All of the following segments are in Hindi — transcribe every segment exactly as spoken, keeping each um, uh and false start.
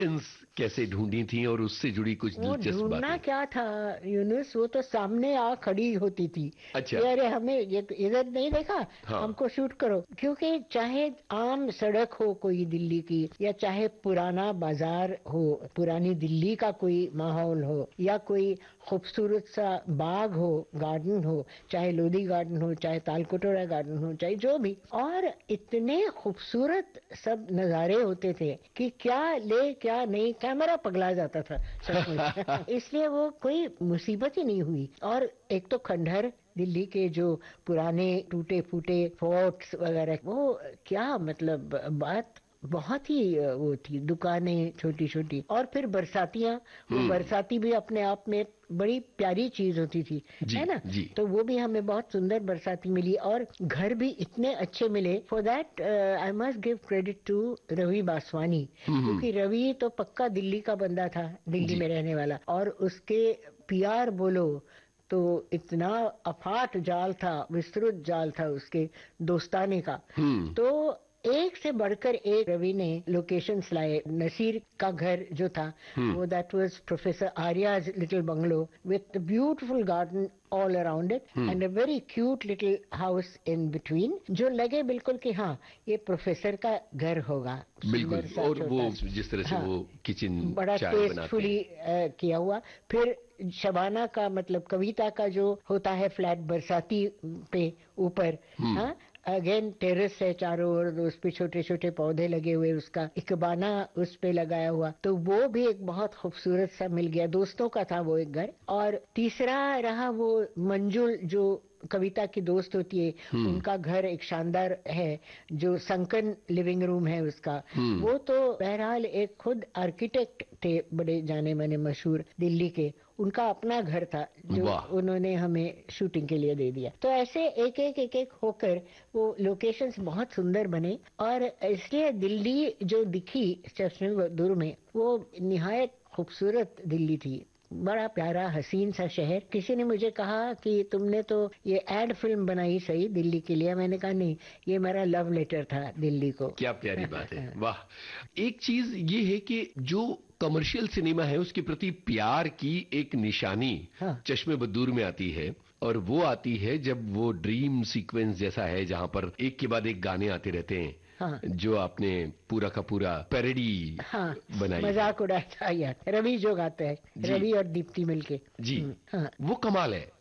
कैसे ढूंढी थी और उससे जुड़ी कुछ वो दिलचस्प ढूंढना बातें? क्या था यूनुस, वो तो सामने आ खड़ी होती थी अच्छा। कि अरे हमें ये तो इधर नहीं देखा, हाँ। हमको शूट करो। क्योंकि चाहे आम सड़क हो कोई दिल्ली की, या चाहे पुराना बाजार हो, पुरानी दिल्ली का कोई माहौल हो, या कोई खूबसूरत सा बाग हो, गार्डन हो, चाहे लोधी गार्डन हो, चाहे तालकटोरा गार्डन हो, चाहे जो भी, और इतने खूबसूरत सब नजारे होते थे कि क्या ले क्या नहीं, कैमरा पगला जाता था सचमुच। इसलिए वो कोई मुसीबत ही नहीं हुई। और एक तो खंडहर, दिल्ली के जो पुराने टूटे फूटे फोर्ट्स वगैरह, वो क्या मतलब बात बहुत ही वो थी, दुकानें छोटी छोटी, और फिर बरसातियां, वो हम्म। बरसाती भी अपने आप में बड़ी प्यारी चीज होती थी, जी है ना। जी। तो वो भी हमें बहुत सुंदर बरसाती मिली, और घर भी इतने अच्छे मिले। For that I must give credit to Ravi Baswani, हम्म। क्योंकि रवि तो पक्का दिल्ली का बंदा था, दिल्ली जी। में रहने वाला, और उसके पीआर बोलो तो इतना अफाट जाल था, विस्तृत जाल था उसके दोस्ताने का। हम्म। तो एक से बढ़कर एक रवि ने लोकेशंस लाए। नसीर का घर जो था, हम्म। वो that was professor Arya's little bungalow with beautiful garden all around it, hmm. And a very cute little house in between, जो लगे बिल्कुल कि हाँ ये प्रोफेसर का घर होगा, बिल्कुल। सुंदर सा और वो छोटा जिस तरह सा, से हाँ, वो किचन बड़ा चाय बनाते टेस्टफुली हैं। किया हुआ। फिर शबाना का मतलब कविता का जो होता है फ्लैट बरसाती पे ऊपर, हम्म। हाँ, अगेन टेरेस है चारों ओर, उस पे छोटे छोटे पौधे लगे हुए, उसका इकबाना उस पे लगाया हुआ, तो वो भी एक बहुत खूबसूरत सा मिल गया। दोस्तों का था वो एक घर। और तीसरा रहा वो मंजुल, जो कविता की दोस्त होती है, हम्म। उनका घर एक शानदार है, जो संकन लिविंग रूम है उसका। हम्म। वो तो बहरहाल एक खुद आर्किटेक्ट थे, बड़े जाने माने मशहूर दिल्ली के, उनका अपना घर था जो वाह। उन्होंने हमें शूटिंग के लिए दे दिया। तो ऐसे एक एक एक एक होकर वो लोकेशंस बहुत सुंदर बने, और इसलिए दिल्ली जो दिखी चश्मे बदूर में, वो निहायत खूबसूरत दिल्ली थी। बड़ा प्यारा हसीन सा शहर। किसी ने मुझे कहा कि तुमने तो ये एड फिल्म बनाई सही दिल्ली के लिए, मैंने कहा नहीं, ये मेरा लव लेटर था दिल्ली को। क्या प्यारी बात है, वाह। एक चीज ये है कि जो कमर्शियल सिनेमा है उसके प्रति प्यार की एक निशानी हाँ चश्मे बदूर में आती है, और वो आती है जब वो ड्रीम सीक्वेंस जैसा है जहां पर एक के बाद एक गाने आते रहते हैं, हाँ जो आपने पूरा का पूरा पैरोडी हाँ, बनाई है। मजाक उड़ाया था यार, रवि जो गाते हैं, जी रवि और दीप्ति मिलके। जी। हम्म, हाँ। वो कमाल है,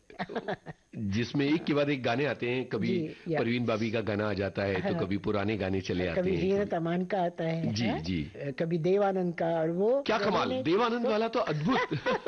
जिसमें एक के बाद एक गाने आते हैं, कभी जी, या परवीन बाबी का गाना आ जाता है तो हाँ, कभी पुराने गाने चले आते कभी हैं, जीनत कभी। अमान का आता है, जी हाँ? जी। कभी देवानंद का, और वो क्या रवि कमाल, ने देवानंद तो वाला तो अद्भुत।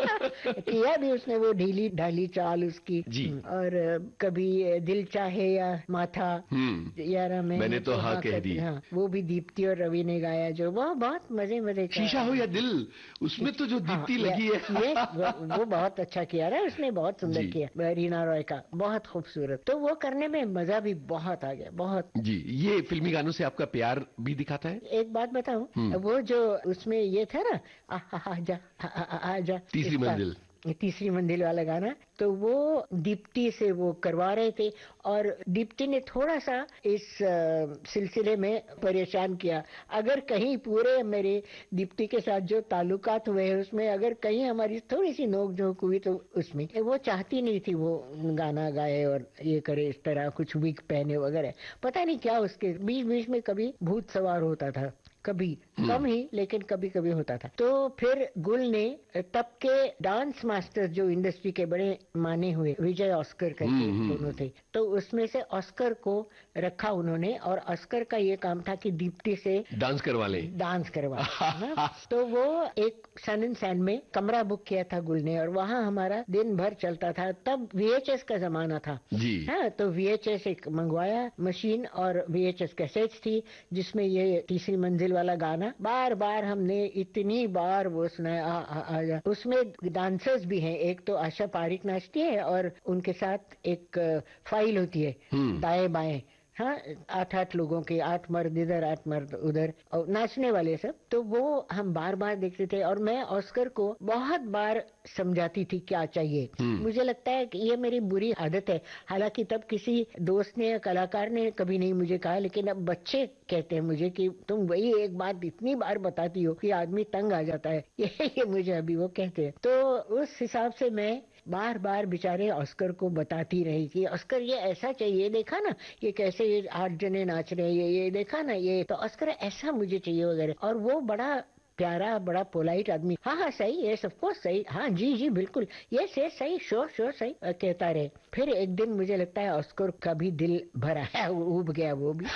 किया भी उसने, वो ढीली ढाली चाल उसकी। जी। और कभी दिल चाहे या माथा, हम्म। यारा मैंने मैंने तो तो हाँ हाँ कह कर दी। दी, हाँ, वो भी दीप्ति और रवि ने गाया, जो वो बहुत मजे मजे का। शीशा हो या दिल, उसमें तो जो हाँ, दीप्ति ये लगी ये है। वो, वो बहुत अच्छा किया ना उसने, बहुत सुंदर जी किया रीना रॉय का, बहुत खूबसूरत। तो वो करने में मजा भी बहुत आ गया, बहुत। जी। ये फिल्मी गानों से आपका प्यार भी दिखाता है। एक बात बताऊं, हम्म। वो जो उसमें ये था ना, आ, आ, आ, जा, आ, आ, आ, आ, जा, तीसरी इसका मंजिल। तीसरी मंजिल वाला गाना, तो वो दीप्ति से वो करवा रहे थे, और दीप्ति ने थोड़ा सा इस अ, सिलसिले में परेशान किया। अगर कहीं पूरे मेरे दीप्ति के साथ जो ताल्लुकात हुए हैं उसमें अगर कहीं हमारी थोड़ी सी नोक झोंक हुई, तो उसमें वो चाहती नहीं थी वो गाना गाए और ये करे, इस तरह कुछ विग पहने वगैरह। पता नहीं क्या उसके बीच बीच में कभी भूत सवार होता था, कभी कम हम्म। ही, लेकिन कभी कभी होता था। तो फिर गुल ने तब के डांस मास्टर जो इंडस्ट्री के बड़े माने हुए, विजय ऑस्कर करके हम्म। दोनों हम्म। थे, तो उसमें से ऑस्कर को रखा उन्होंने, और ऑस्कर का ये काम था कि दीप्ति से डांस करवा ले। डांस करवाए ना। तो वो एक सन एंड सैंड में कमरा बुक किया था गुल ने, और वहां हमारा दिन भर चलता था। तब वीएचएस का जमाना था, जी। हाँ, तो वीएचएस एक मंगवाया मशीन, और वीएचएस कैसेट्स थी जिसमें ये तीसरी मंजिल वाला गाना बार बार हमने इतनी बार वो सुनाया। आ, आ, आ, आ, उसमें डांसर्स भी हैं, एक तो आशा पारिक नाचती है, और उनके साथ एक फाइल होती है हम्म। दाएं बाएं, हाँ, आठ आठ लोगों के, आठ मर्द इधर आठ मर्द उधर और नाचने वाले सब, तो वो हम बार बार देखते थे और मैं ऑस्कर को बहुत बार समझाती थी क्या चाहिए। हम्म। मुझे लगता है कि ये मेरी बुरी आदत है, हालांकि तब किसी दोस्त ने या कलाकार ने कभी नहीं मुझे कहा, लेकिन अब बच्चे कहते हैं मुझे कि तुम वही एक बात इतनी बार बताती हो कि आदमी तंग आ जाता है। ये, ये मुझे अभी वो कहते हैं। तो उस हिसाब से मैं बार बार बेचारे ऑस्कर को बताती रही कि ऑस्कर ये ऐसा चाहिए, देखा ना ये कैसे ये आठ जने नाच रहे हैं, ये ये देखा ना, ये तो ऑस्कर ऐसा मुझे चाहिए वगैरह। और वो बड़ा प्यारा, बड़ा पोलाइट आदमी, हाँ हाँ सही, यस ऑफ कोर्स सही, हाँ जी जी बिल्कुल, यस यस सही, श्योर श्योर सही अ, कहता रहे। फिर एक दिन मुझे लगता है ऑस्कर का भी दिल भरा है, उब गया वो भी।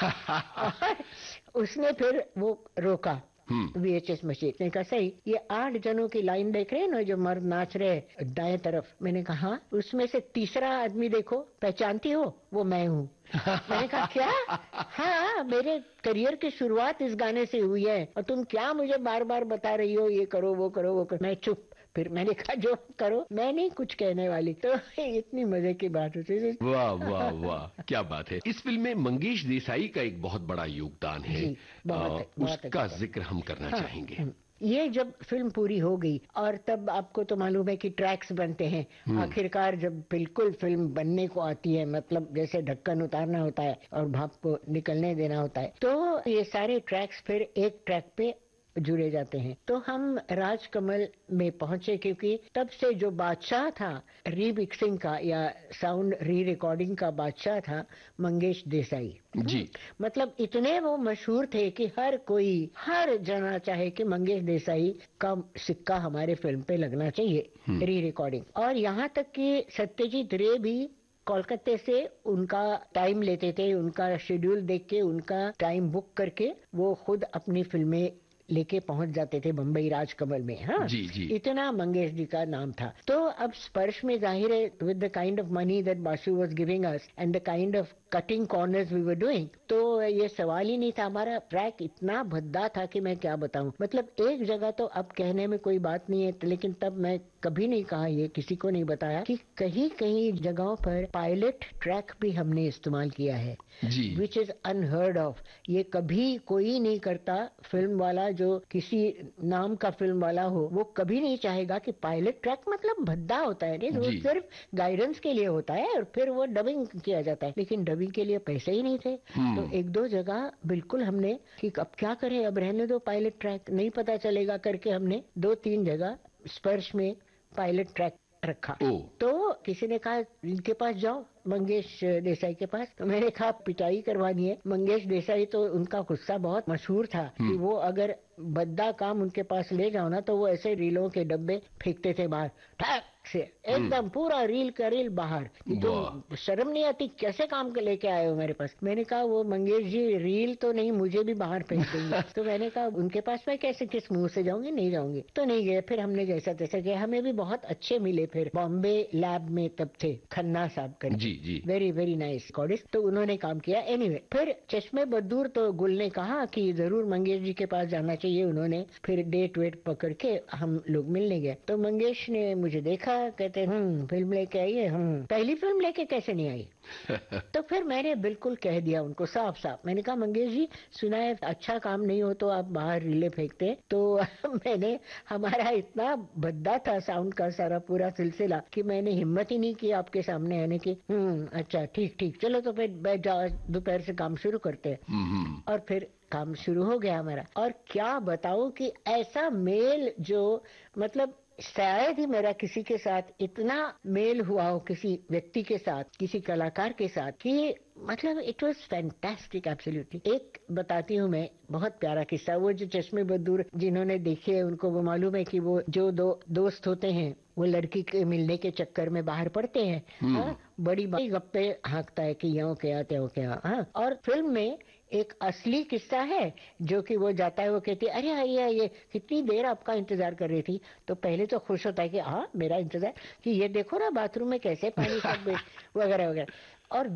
और उसने फिर वो रोका हम्म। वीएचएस मशीन ने कहा सही, ये आठ जनों की लाइन देख रहे हैं ना जो मर्द नाच रहे हैं दाएं तरफ। मैंने कहा हाँ, उसमें से तीसरा आदमी देखो, पहचानती हो, वो मैं हूँ। मैंने कहा क्या? हाँ, मेरे करियर की शुरुआत इस गाने से हुई है और तुम क्या मुझे बार बार बता रही हो ये करो वो करो वो करो। मैं चुप। फिर मैंने कहा जो करो, मैं नहीं कुछ कहने वाली। तो इतनी मजे की बात होती थी। वाह वाह वाह, क्या बात है। इस फिल्म में मंगेश देसाई का एक बहुत बड़ा योगदान है, जी, बहुत, अ, बहुत उसका अच्छा। जिक्र हम करना हाँ, चाहेंगे। हम्म। ये जब फिल्म पूरी हो गई और तब आपको तो मालूम है कि ट्रैक्स बनते हैं, हम्म। आखिरकार जब बिल्कुल फिल्म बनने को आती है, मतलब जैसे ढक्कन उतारना होता है और भाप को निकलने देना होता है, तो ये सारे ट्रैक्स फिर एक ट्रैक पे जुड़े जाते हैं। तो हम राजकमल में पहुंचे क्योंकि तब से जो बादशाह था रीमिक्सिंग का या साउंड री रिकॉर्डिंग का बादशाह था मंगेश देसाई। जी। मतलब इतने वो मशहूर थे कि हर कोई, हर जना चाहे कि मंगेश देसाई का सिक्का हमारे फिल्म पे लगना चाहिए, री रिकॉर्डिंग। और यहाँ तक कि सत्यजीत रे भी कोलकाता से उनका टाइम लेते थे, उनका शेड्यूल देख के, उनका टाइम बुक करके वो खुद अपनी फिल्में लेके पहुंच जाते थे बम्बई राजकमल में। हाँ, जी जी। इतना मंगेश जी का नाम था। तो अब स्पर्श में जाहिर है with the kind of money that Basu was giving us and the kind of cutting corners we were doing, तो ये सवाल ही नहीं था। हमारा ट्रैक इतना भद्दा था कि मैं क्या बताऊं। मतलब एक जगह तो अब कहने में कोई बात नहीं है, लेकिन तब मैं कभी नहीं कहा, ये किसी को नहीं बताया कि कहीं कहीं जगहों पर पायलट ट्रैक भी हमने इस्तेमाल किया है, जी। Which is unheard of. ये कभी कोई नहीं करता। फिल्म वाला जो किसी नाम का फिल्म वाला हो, वो कभी नहीं चाहेगा कि पायलट ट्रैक मतलब भद्दा होता है, नहीं, वो जी। सिर्फ गाइडेंस के लिए होता है और फिर वो डबिंग किया जाता है। लेकिन डबिंग के लिए पैसे ही नहीं थे, तो एक दो जगह बिल्कुल हमने कि अब क्या करें, अब रहने दो पायलट ट्रैक, नहीं पता चलेगा करके हमने दो तीन जगह स्पर्श में पायलट ट्रैक रखा। ओ। तो किसी ने कहा इनके पास जाओ, मंगेश देसाई के पास। तो मैंने कहा पिटाई करवानी है। मंगेश देसाई तो उनका गुस्सा बहुत मशहूर था कि वो अगर बद्दा काम उनके पास ले जाओ ना तो वो ऐसे रीलों के डब्बे फेंकते थे बाहर, ठाक से एकदम पूरा रील का रील बाहर। कि तुम शर्म नहीं आती, कैसे काम के लेके आए हो मेरे पास। मैंने कहा वो मंगेश जी रील तो नहीं, मुझे भी बाहर फेंक देंगे। तो मैंने कहा उनके पास मैं कैसे, किस मुंह से जाऊंगी, नहीं जाऊंगी। तो नहीं गए। फिर हमने जैसा तैसा किया, हमें भी बहुत अच्छे मिले। फिर बॉम्बे लैब में तब थे खन्ना साहब करके, जी जी। वेरी वेरी नाइस रिकॉर्डिस्ट, तो उन्होंने काम किया। एनीवे anyway, फिर चश्मे बदूर तो गुल ने कहा कि जरूर मंगेश जी के पास जाना चाहिए। उन्होंने फिर डेट वेट पकड़ के हम लोग मिलने गए। तो मंगेश ने मुझे देखा, कहते हम्म फिल्म लेके आई है। हम पहली फिल्म लेके कैसे नहीं आई। तो फिर मैंने बिल्कुल कह दिया उनको साफ साफ। मैंने कहा मंगेश जी सुना है अच्छा काम नहीं हो तो आप बाहर रीले फेंकते हैं। तो मैंने, हमारा इतना भद्दा था साउंड का सारा पूरा सिलसिला कि मैंने हिम्मत ही नहीं की आपके सामने आने की। हम्म अच्छा ठीक ठीक, चलो तो फिर बैठ जाओ, दोपहर से काम शुरू करते हैं। और फिर काम शुरू हो गया हमारा। और क्या बताऊं कि ऐसा मेल जो मतलब शायद ही मेरा किसी के साथ इतना मेल हुआ हो, किसी व्यक्ति के साथ, किसी कलाकार के साथ, कि मतलब इट वाज फैंटास्टिक एब्सोल्युटली। एक बताती हूँ मैं, बहुत प्यारा किस्सा। वो जो चश्मे बदूर जिन्होंने देखे है उनको वो मालूम है कि वो जो दो दोस्त होते हैं वो लड़की के मिलने के चक्कर में बाहर पड़ते हैं। हाँ, बड़ी बड़ी गप्पे हाँकता है कि यो क्या त्यो क्या। हाँ, और फिल्म में एक असली किस्सा है जो कि वो जाता है, वो कहती है अरे आइए ये कितनी देर आपका इंतजार कर रही थी। तो पहले तो खुश होता है कि हाँ मेरा इंतजार, कि ये देखो ना बाथरूम में कैसे पानी सब वगैरह वगैरह। और